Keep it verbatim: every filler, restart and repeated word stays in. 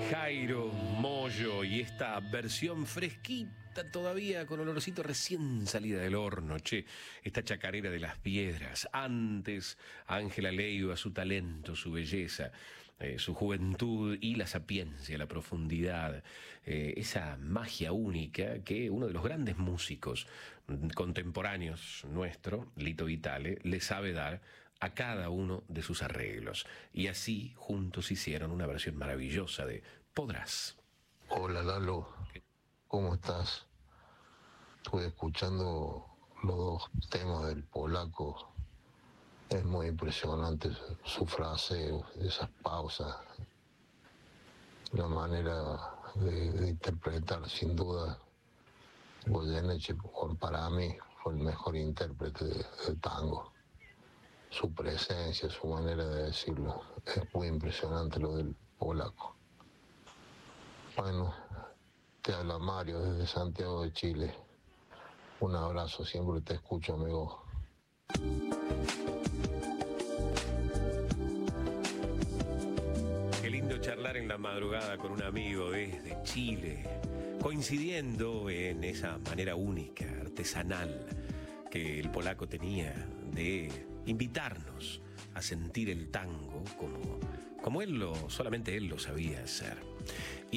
Jairo Mollo y esta versión fresquita todavía con olorcito recién salida del horno, che, esta chacarera de las piedras. Antes Ángela Leiva, su talento, su belleza, eh, su juventud y la sapiencia, la profundidad, eh, esa magia única que uno de los grandes músicos contemporáneos nuestro, Lito Vitale, le sabe dar a cada uno de sus arreglos. Y así juntos hicieron una versión maravillosa de Podrás. Hola Lalo, ¿cómo estás? Estuve escuchando los dos temas del polaco. Es muy impresionante su fraseo, esas pausas, la manera de, de interpretar. Sin duda, Goyeneche, para mí, fue el mejor intérprete de, de tango. Su presencia, su manera de decirlo, es muy impresionante lo del polaco. Bueno, te habla Mario desde Santiago de Chile. Un abrazo, siempre te escucho, amigo. Qué lindo charlar en la madrugada con un amigo desde Chile, coincidiendo en esa manera única, artesanal, que el polaco tenía de invitarnos a sentir el tango como, como él lo, solamente él lo sabía hacer.